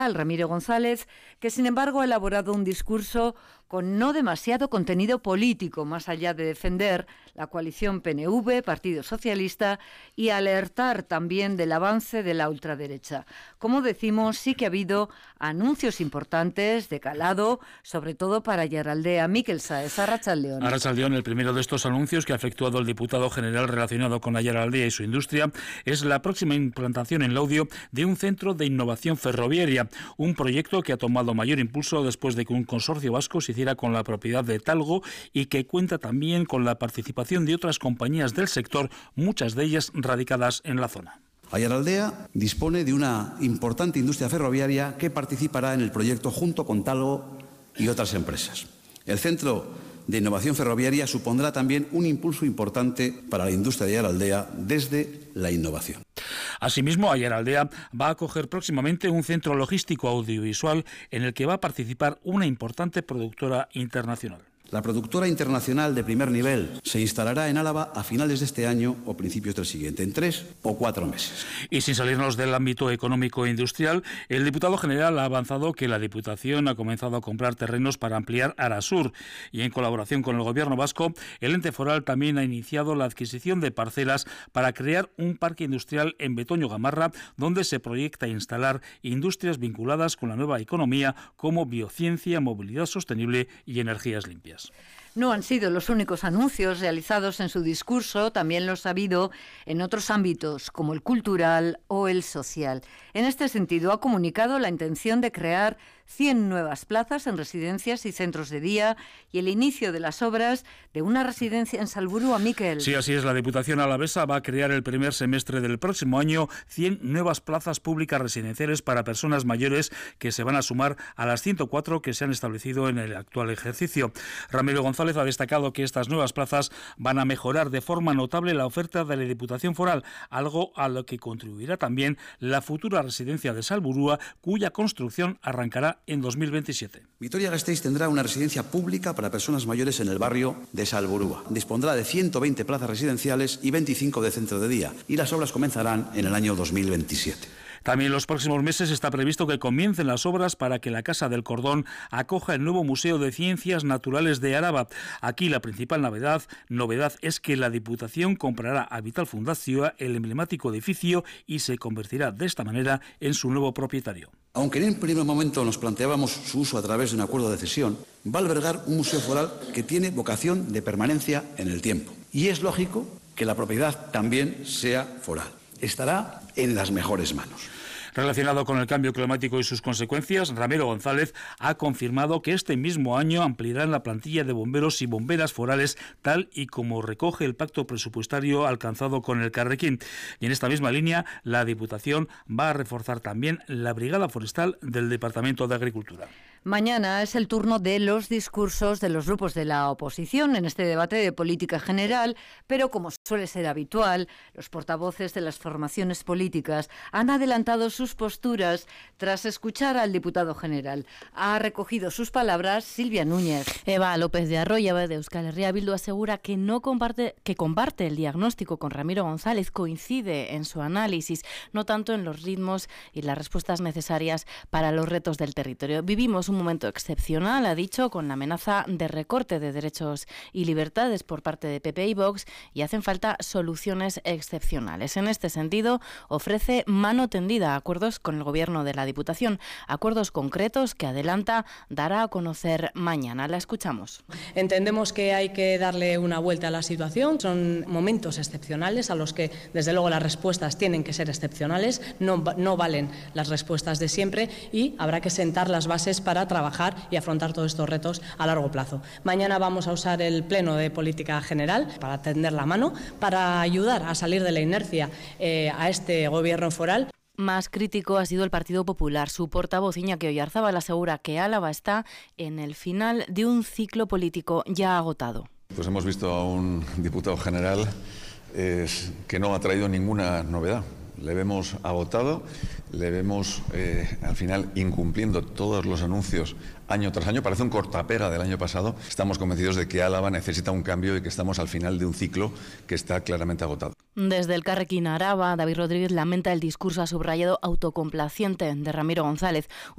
Ramiro González, que sin embargo ha elaborado un discurso con no demasiado contenido político, más allá de defender la coalición PNV, Partido Socialista, y alertar también del avance de la ultraderecha. Como decimos, sí que ha habido anuncios importantes de calado, sobre todo para Aiaraldea. Miquel Sáez, Arratsaldeon. Arratsaldeon, el primero de estos anuncios que ha efectuado el diputado general relacionado con Aiaraldea y su industria es la próxima implantación en Laudio de un centro de innovación ferroviaria, un proyecto que ha tomado mayor impulso después de que un consorcio vasco se hiciera con la propiedad de Talgo y que cuenta también con la participación de otras compañías del sector, muchas de ellas radicadas en la zona. Aiaraldea dispone de una importante industria ferroviaria que participará en el proyecto junto con Talgo y otras empresas. El Centro de Innovación Ferroviaria supondrá también un impulso importante para la industria de Aiaraldea desde la innovación. Asimismo, Aiaraldea va a acoger próximamente un centro logístico audiovisual en el que va a participar una importante productora internacional. La productora internacional de primer nivel se instalará en Álava a finales de este año o principios del siguiente, en 3 o 4 meses. Y sin salirnos del ámbito económico e industrial, el diputado general ha avanzado que la Diputación ha comenzado a comprar terrenos para ampliar Arasur y en colaboración con el Gobierno vasco, el ente foral también ha iniciado la adquisición de parcelas para crear un parque industrial en Betoño Gamarra, donde se proyecta instalar industrias vinculadas con la nueva economía como biociencia, movilidad sostenible y energías limpias. No han sido los únicos anuncios realizados en su discurso, también los ha habido en otros ámbitos, como el cultural o el social. En este sentido, ha comunicado la intención de crear 100 nuevas plazas en residencias y centros de día y el inicio de las obras de una residencia en Salburua, Miquel. Sí, así es. La Diputación alavesa va a crear el primer semestre del próximo año 100 nuevas plazas públicas residenciales para personas mayores que se van a sumar a las 104 que se han establecido en el actual ejercicio. Ramiro González ha destacado que estas nuevas plazas van a mejorar de forma notable la oferta de la Diputación foral, algo a lo que contribuirá también la futura residencia de Salburua, cuya construcción arrancará en 2027. Vitoria-Gasteiz tendrá una residencia pública para personas mayores en el barrio de Salburua. Dispondrá de 120 plazas residenciales y 25 de centro de día, y las obras comenzarán en el año 2027. También en los próximos meses está previsto que comiencen las obras para que la Casa del Cordón acoja el nuevo Museo de Ciencias Naturales de Araba. Aquí la principal novedad es que la Diputación comprará a Vital Fundazioa el emblemático edificio y se convertirá de esta manera en su nuevo propietario. Aunque en un primer momento nos planteábamos su uso a través de un acuerdo de cesión, va a albergar un museo foral que tiene vocación de permanencia en el tiempo. Y es lógico que la propiedad también sea foral. Estará en las mejores manos. Relacionado con el cambio climático y sus consecuencias, Ramiro González ha confirmado que este mismo año ampliarán la plantilla de bomberos y bomberas forales, tal y como recoge el pacto presupuestario alcanzado con el Carrequín. Y en esta misma línea, la Diputación va a reforzar también la Brigada Forestal del Departamento de Agricultura. Mañana es el turno de los discursos de los grupos de la oposición en este debate de política general, pero como suele ser habitual, los portavoces de las formaciones políticas han adelantado sus posturas tras escuchar al diputado general. Ha recogido sus palabras Silvia Núñez. Eva López de Arroyave de Euskal Herria Bildu asegura que comparte el diagnóstico con Ramiro González, coincide en su análisis, no tanto en los ritmos y las respuestas necesarias para los retos del territorio. Vivimos un momento excepcional, ha dicho, con la amenaza de recorte de derechos y libertades por parte de PP y Vox, y hacen falta soluciones excepcionales. En este sentido, ofrece mano tendida a acuerdos con el Gobierno de la Diputación, acuerdos concretos que adelanta dará a conocer mañana. La escuchamos. Entendemos que hay que darle una vuelta a la situación. Son momentos excepcionales a los que, desde luego, las respuestas tienen que ser excepcionales. No valen las respuestas de siempre y habrá que sentar las bases para trabajar y afrontar todos estos retos a largo plazo. Mañana vamos a usar el Pleno de Política General para tender la mano, para ayudar a salir de la inercia a este Gobierno foral. Más crítico ha sido el Partido Popular. Su portavoz, Iñaki Oyarzábal, asegura que Álava está en el final de un ciclo político ya agotado. Pues hemos visto a un diputado general que no ha traído ninguna novedad. Le vemos agotado, le vemos al final incumpliendo todos los anuncios año tras año. Parece un cortapega del año pasado. Estamos convencidos de que Álava necesita un cambio y que estamos al final de un ciclo que está claramente agotado. Desde el Carrequín Araba, David Rodríguez lamenta el discurso, ha subrayado, autocomplaciente de Ramiro González.